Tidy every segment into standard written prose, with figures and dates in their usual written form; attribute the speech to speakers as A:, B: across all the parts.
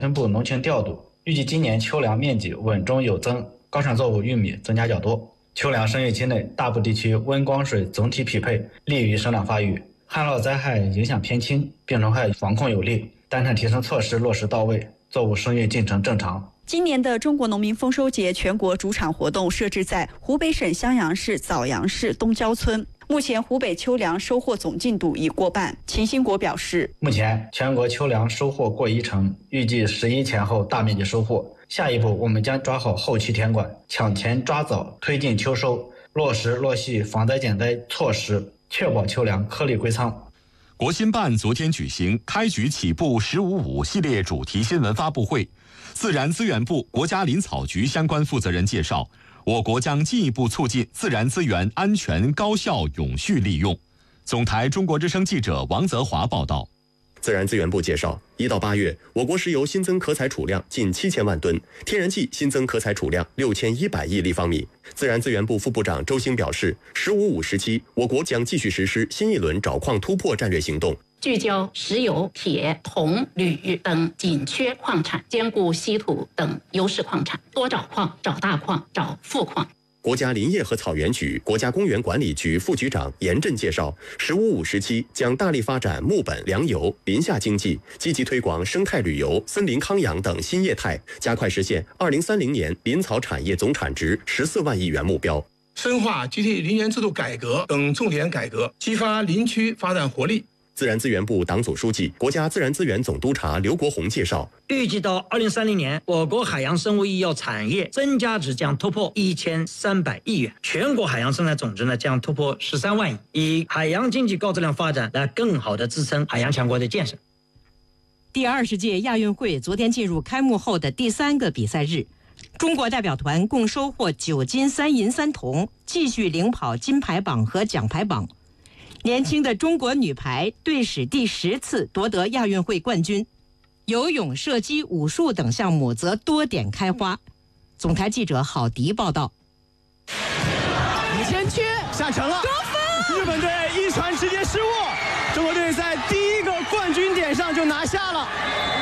A: 分布农情调度，预计今年秋粮面积稳中有增，高产作物玉米增加较多。秋粮生育期内，大部地区温光水总体匹配，利于生长发育，旱涝灾害影响偏轻，病虫害防控有力，单产提升措施落实到位，作物生育进程正常。
B: 今年的中国农民丰收节全国主场活动设置在湖北省襄阳市枣阳市东郊村。目前湖北秋粮收获总进度已过半。秦兴国表示，
A: 目前全国秋粮收获过10%，预计11前后大面积收获。下一步我们将抓好后期田管，抢前抓早，推进秋收，落实落细防灾减灾措施，确保秋粮颗粒归仓。
C: 国新办昨天举行开局起步“15.5”系列主题新闻发布会，自然资源部、国家林草局相关负责人介绍，我国将进一步促进自然资源安全、高效、永续利用。总台中国之声记者王泽华报道。
D: 自然资源部介绍，1到8月，我国石油新增可采储量近7000万吨，天然气新增可采储量6100亿立方米。自然资源部副部长周兴表示，“15.5”时期，我国将继续实施新一轮找矿突破战略行动，
E: 聚焦石油、铁、铜、铝等紧缺矿产，兼顾稀土等优势矿产，多找矿、找大矿、找富矿。
D: 国家林业和草原局、国家公园管理局副局长严震介绍，“15.5”时期将大力发展木本、粮油、林下经济，积极推广生态旅游、森林康养等新业态，加快实现2030年林草产业总产值14万亿元目标。
F: 深化集体林园制度改革等重点改革，激发林区发展活力。
D: 自然资源部党组书记、国家自然资源总督察刘国宏介绍，
G: 预计到2030年，我国海洋生物医药产业增加值将突破1300亿元，全国海洋生态总值将突破13万亿，以海洋经济高质量发展来更好地支撑海洋强国的建设。
H: 第20届亚运会昨天进入开幕后的第3个比赛日，中国代表团共收获9金3银3铜，继续领跑金牌榜和奖牌榜。年轻的中国女排队史第10次夺得亚运会冠军，游泳、射击、武术等项目则多点开花。总台记者郝迪报道。
I: 前区下沉了，日本队一传直接失误，中国队在第1个冠军点上就拿下了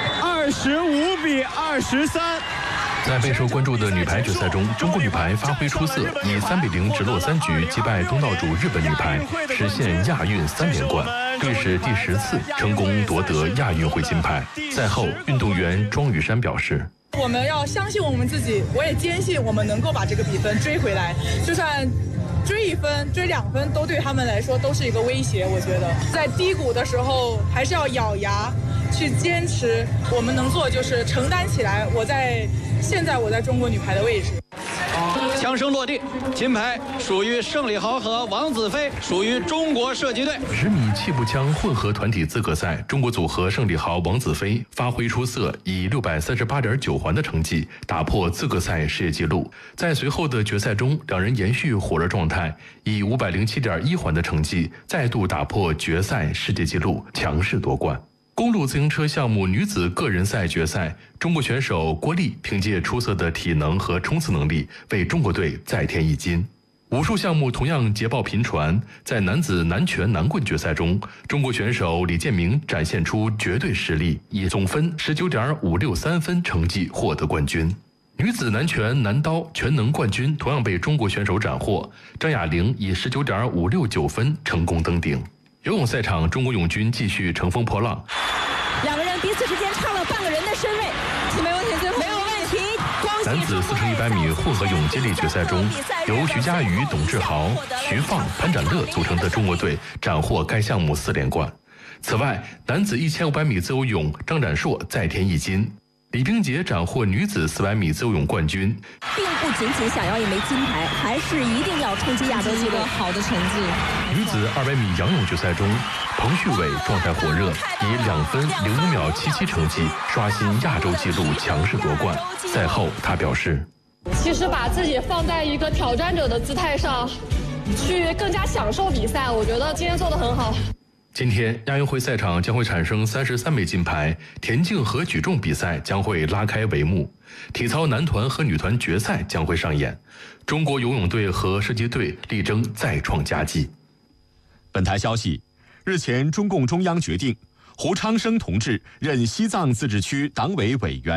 I: ，25-23。
J: 在备受关注的女排决赛中，中国女排发挥出色，以3-0直落3局击败东道主日本女排，实现亚运3连冠，队史第10次成功夺得亚运会金牌。赛后，运动员庄雨珊表示：“
K: 我们要相信我们自己，我也坚信我们能够把这个比分追回来，就算追1分、追2分，都对他们来说都是一个威胁。我觉得在低谷的时候，还是要咬牙去坚持。我们能做就是承担起来。现在我在中国女排的位置。”
I: 枪声落地，金牌属于盛礼豪和王子飞，属于中国射击队。
J: 10米气步枪混合团体资格赛，中国组合盛礼豪、王子飞发挥出色，以638.9环的成绩打破资格赛世界纪录。在随后的决赛中，两人延续火热状态，以507.1环的成绩再度打破决赛世界纪录，强势夺冠。公路自行车项目女子个人赛决赛，中国选手郭丽凭借出色的体能和冲刺能力，为中国队再添1金。武术项目同样捷报频传，在男子南拳南棍决赛中，中国选手李建明展现出绝对实力，以总分19.563分成绩获得冠军。女子南拳南刀全能冠军同样被中国选手斩获，张雅玲以19.569分成功登顶。游泳赛场，中国泳军继续乘风破浪，
L: 两个人彼此之间差了半个人的身位，没问题，最后没有问题。
J: 男子4100米混合泳接力决赛中，由徐嘉余、董志豪、徐放、潘展乐组成的中国队斩获该项目4连冠。此外，男子1500米自由泳，张展硕再添1金。李冰洁斩获女子400米自由泳冠军，
L: 并不仅仅想要1枚金牌，还是一定要冲击亚洲纪录，好的成绩。
J: 女子200米仰泳决赛中，彭旭伟状态火热，以2分05秒77成绩刷新亚洲纪录，强势夺冠。赛后他表示：“
M: 其实把自己放在一个挑战者的姿态上，去更加享受比赛，我觉得今天做得很好。”
J: 今天亚运会赛场将会产生33枚金牌，田径和举重比赛将会拉开帷幕，体操男团和女团决赛将会上演，中国游泳队和射击队力争再创佳绩。
C: 本台消息，日前中共中央决定， 胡昌生同志任西藏自治区党委委员。